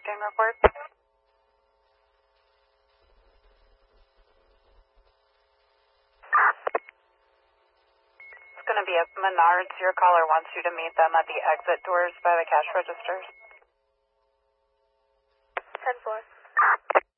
expecting reports. It's going to be at Menards. Your caller wants you to meet them at the exit doors by the cash registers. 10-4.